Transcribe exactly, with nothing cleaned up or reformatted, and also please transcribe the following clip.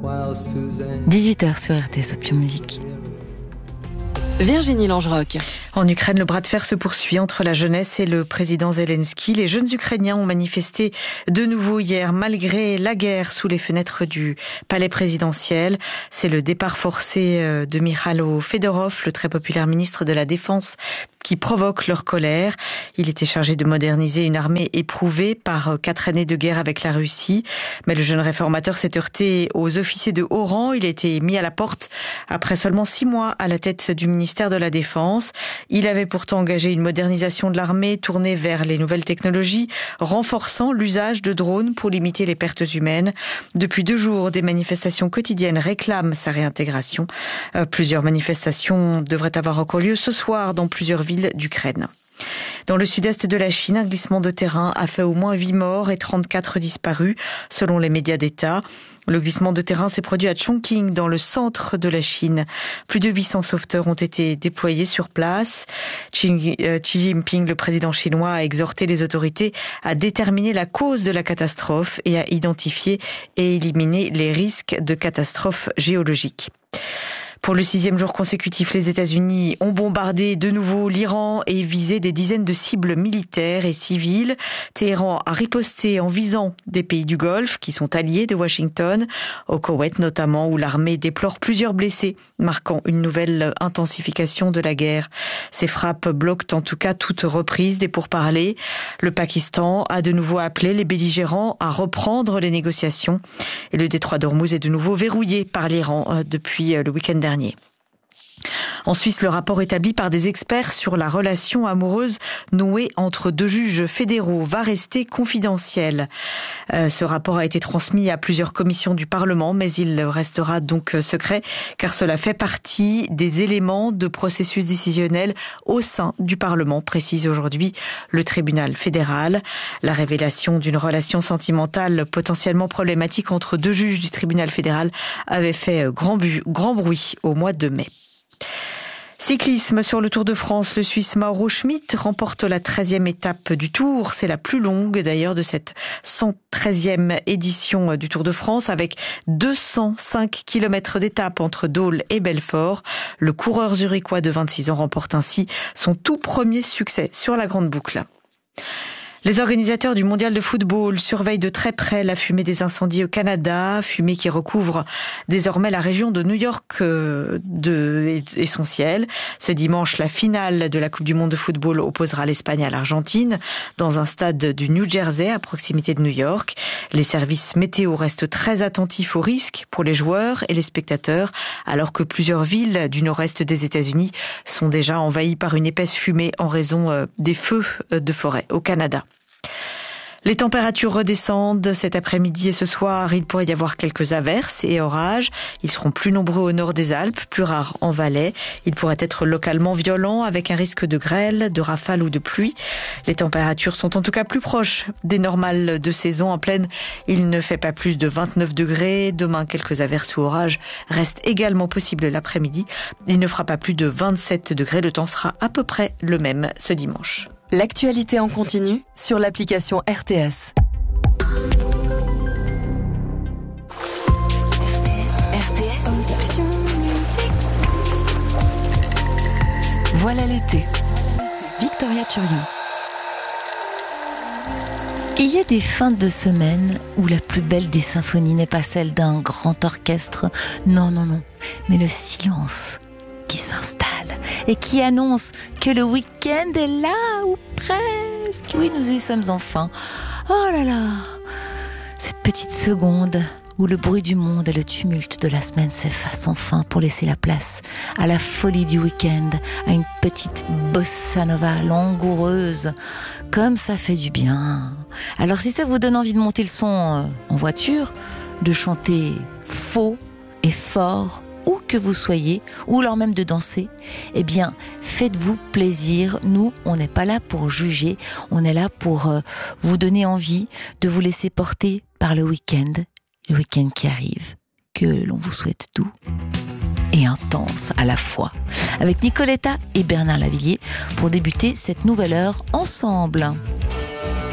dix-huit heures sur R T S Option Musique. Virginie Langerock. En Ukraine, le bras de fer se poursuit entre la jeunesse et le président Zelensky. Les jeunes Ukrainiens ont manifesté de nouveau hier, malgré la guerre, sous les fenêtres du palais présidentiel. C'est le départ forcé de Mikhailo Fedorov, le très populaire ministre de la Défense, qui provoque leur colère. Il était chargé de moderniser une armée éprouvée par quatre années de guerre avec la Russie. Mais le jeune réformateur s'est heurté aux officiers de haut rang. Il a été mis à la porte après seulement six mois à la tête du ministère de la Défense. Il avait pourtant engagé une modernisation de l'armée tournée vers les nouvelles technologies, renforçant l'usage de drones pour limiter les pertes humaines. Depuis deux jours, des manifestations quotidiennes réclament sa réintégration. Euh, plusieurs manifestations devraient avoir encore lieu ce soir dans plusieurs villes d'Ukraine. Dans le sud-est de la Chine, un glissement de terrain a fait au moins huit morts et trente-quatre disparus, selon les médias d'État. Le glissement de terrain s'est produit à Chongqing, dans le centre de la Chine. Plus de huit cents sauveteurs ont été déployés sur place. Xi Jinping, le président chinois, a exhorté les autorités à déterminer la cause de la catastrophe et à identifier et éliminer les risques de catastrophes géologiques. Pour le sixième jour consécutif, les États-Unis ont bombardé de nouveau l'Iran et visé des dizaines de cibles militaires et civiles. Téhéran a riposté en visant des pays du Golfe qui sont alliés de Washington, au Koweït notamment, où l'armée déplore plusieurs blessés, marquant une nouvelle intensification de la guerre. Ces frappes bloquent en tout cas toute reprise des pourparlers. Le Pakistan a de nouveau appelé les belligérants à reprendre les négociations. Et le détroit d'Ormuz est de nouveau verrouillé par l'Iran depuis le week-end dernier. En Suisse, le rapport établi par des experts sur la relation amoureuse nouée entre deux juges fédéraux va rester confidentiel. Euh, ce rapport a été transmis à plusieurs commissions du Parlement, mais il restera donc secret, car cela fait partie des éléments de processus décisionnel au sein du Parlement, précise aujourd'hui le tribunal fédéral. La révélation d'une relation sentimentale potentiellement problématique entre deux juges du tribunal fédéral avait fait grand, bu- grand bruit au mois de mai. Cyclisme sur le Tour de France, le Suisse Mauro Schmid remporte la treizième étape du Tour. C'est la plus longue d'ailleurs de cette cent treizième édition du Tour de France, avec deux cent cinq kilomètres d'étape entre Dole et Belfort. Le coureur zurichois de vingt-six ans remporte ainsi son tout premier succès sur la grande boucle. Les organisateurs du mondial de football surveillent de très près la fumée des incendies au Canada, fumée qui recouvre désormais la région de New York de, et son ciel. Ce dimanche, la finale de la Coupe du monde de football opposera l'Espagne à l'Argentine dans un stade du New Jersey à proximité de New York. Les services météo restent très attentifs aux risques pour les joueurs et les spectateurs, alors que plusieurs villes du nord-est des États-Unis sont déjà envahies par une épaisse fumée en raison des feux de forêt au Canada. Les températures redescendent cet après-midi et ce soir. Il pourrait y avoir quelques averses et orages. Ils seront plus nombreux au nord des Alpes, plus rares en Valais. Ils pourraient être localement violents avec un risque de grêle, de rafales ou de pluie. Les températures sont en tout cas plus proches des normales de saison. En plaine, il ne fait pas plus de vingt-neuf degrés. Demain, quelques averses ou orages restent également possibles l'après-midi. Il ne fera pas plus de vingt-sept degrés. Le temps sera à peu près le même ce dimanche. L'actualité en continu sur l'application R T S. R T S Option Musique. Voilà l'été. Victoria Turion. Il y a des fins de semaine où la plus belle des symphonies n'est pas celle d'un grand orchestre. Non, non, non. Mais le silence qui s'installe et qui annonce que le week-end est là, ou presque. Oui, nous y sommes enfin. Oh là là, cette petite seconde où le bruit du monde et le tumulte de la semaine s'effacent enfin pour laisser la place à la folie du week-end, à une petite bossa nova langoureuse, comme ça fait du bien. Alors si ça vous donne envie de monter le son en voiture, de chanter faux et fort, où que vous soyez, ou alors même de danser, eh bien, faites-vous plaisir. Nous, on n'est pas là pour juger, on est là pour euh, vous donner envie de vous laisser porter par le week-end, le week-end qui arrive, que l'on vous souhaite doux et intense à la fois, avec Nicoletta et Bernard Lavillier, pour débuter cette nouvelle heure ensemble.